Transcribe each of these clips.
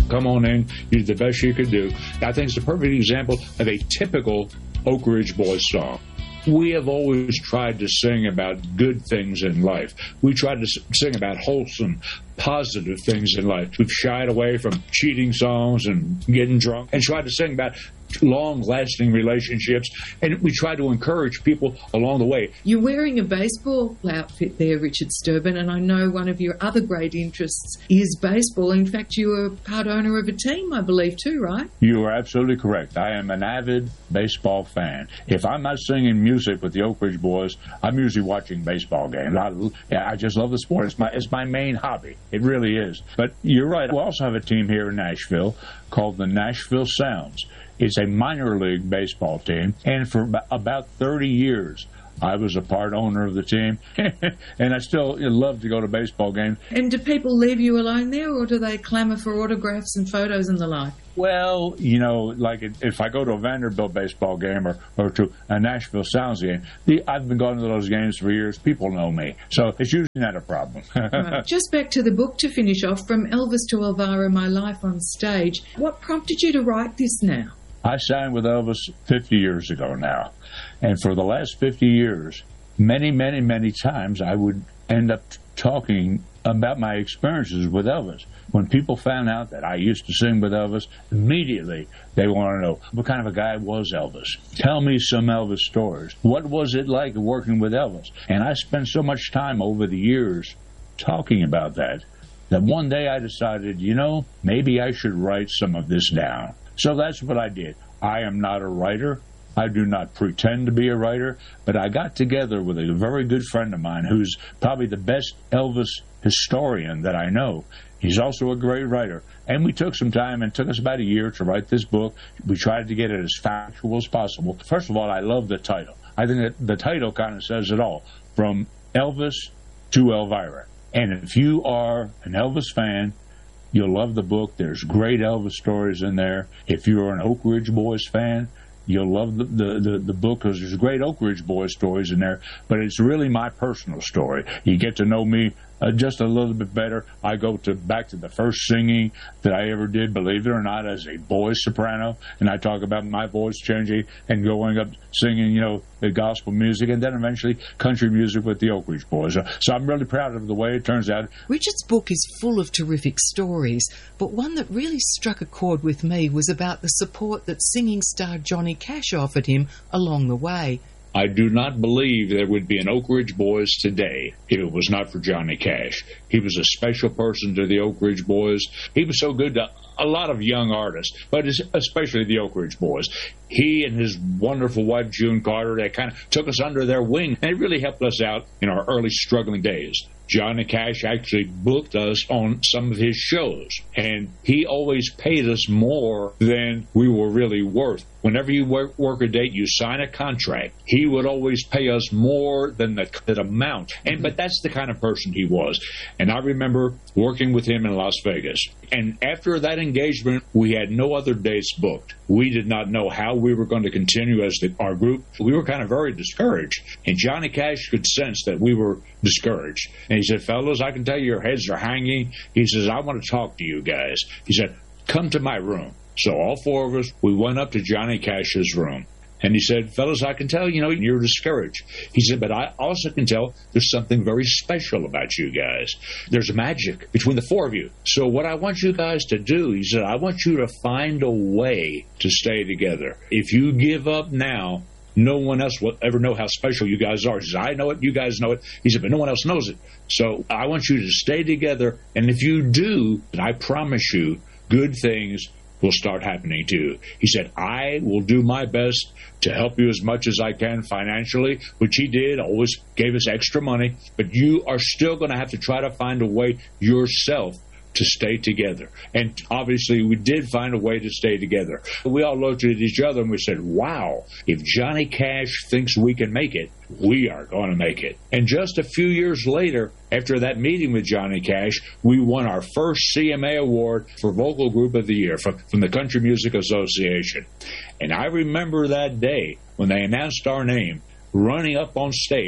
come on in, you did the best you could do. I think it's a perfect example of a typical Oak Ridge Boys song. We have always tried to sing about good things in life. We tried to sing about wholesome, positive things in life. We've shied away from cheating songs and getting drunk and tried to sing about long-lasting relationships, and we try to encourage people along the way. You're wearing a baseball outfit there, Richard Sturban, and I know one of your other great interests is baseball. In fact, you were part owner of a team, I believe, too, right? You are absolutely correct. I am an avid baseball fan. If I'm not singing music with the Oak Ridge Boys, I'm usually watching baseball games. I just love the sport. It's my main hobby. It really is. But you're right. We also have a team here in Nashville called the Nashville Sounds. It's a minor league baseball team, and for about 30 years, I was a part owner of the team, and I still love to go to baseball games. And do people leave you alone there, or do they clamour for autographs and photos and the like? Well, like if I go to a Vanderbilt baseball game or to a Nashville Sounds game, I've been going to those games for years. People know me. So it's usually not a problem. Right. Just back to the book to finish off, From Elvis to Elvira, My Life on Stage. What prompted you to write this now? I signed with Elvis 50 years ago now. And for the last 50 years, many, many, many times I would end up talking about my experiences with Elvis. When people found out that I used to sing with Elvis, immediately they want to know, what kind of a guy was Elvis? Tell me some Elvis stories. What was it like working with Elvis? And I spent so much time over the years talking about that one day I decided, maybe I should write some of this down. So that's what I did. I am not a writer. I do not pretend to be a writer, but I got together with a very good friend of mine who's probably the best Elvis historian that I know. He's also a great writer. And we took some time, and it took us about a year to write this book. We tried to get it as factual as possible. First of all, I love the title. I think that the title kind of says it all, From Elvis to Elvira. And if you are an Elvis fan, you'll love the book. There's great Elvis stories in there. If you're an Oak Ridge Boys fan, you'll love the book because there's great Oak Ridge Boys stories in there. But it's really my personal story. You get to know me just a little bit better. I go back to the first singing that I ever did, believe it or not, as a boy soprano. And I talk about my voice changing and going up singing, the gospel music, and then eventually country music with the Oak Ridge Boys. So I'm really proud of the way it turns out. Richard's book is full of terrific stories, but one that really struck a chord with me was about the support that singing star Johnny Cash offered him along the way. I do not believe there would be an Oak Ridge Boys today if it was not for Johnny Cash. He was a special person to the Oak Ridge Boys. He was so good to a lot of young artists, but especially the Oak Ridge Boys. He and his wonderful wife, June Carter, they kind of took us under their wing, and it really helped us out in our early struggling days. Johnny Cash actually booked us on some of his shows, and he always paid us more than we were really worth. Whenever you work a date, you sign a contract. He would always pay us more than that amount. But that's the kind of person he was. And I remember working with him in Las Vegas. And after that engagement, we had no other dates booked. We did not know how we were going to continue as our group. We were kind of very discouraged. And Johnny Cash could sense that we were discouraged. And he said, fellas, I can tell you your heads are hanging. He says, I want to talk to you guys. He said, come to my room. So all four of us, we went up to Johnny Cash's room. And he said, fellas, I can tell, you're discouraged. He said, but I also can tell there's something very special about you guys. There's magic between the four of you. So what I want you guys to do, he said, I want you to find a way to stay together. If you give up now, no one else will ever know how special you guys are. He said, I know it, you guys know it. He said, but no one else knows it. So I want you to stay together. And if you do, I promise you, good things will start happening too. He said, I will do my best to help you as much as I can financially, which he did, always gave us extra money, but you are still going to have to try to find a way yourself to stay together. And obviously we did find a way to stay together. We all looked at each other and we said, wow, if Johnny Cash thinks we can make it, we are going to make it. And just a few years later, after that meeting with Johnny Cash, we won our first CMA award for Vocal Group of the Year from the Country Music Association. And I remember that day when they announced our name, running up on stage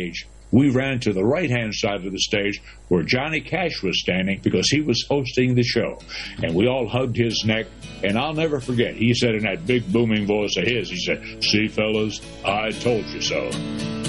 we ran to the right-hand side of the stage where Johnny Cash was standing because he was hosting the show. And we all hugged his neck, and I'll never forget, he said in that big booming voice of his, he said, "See, fellas, I told you so."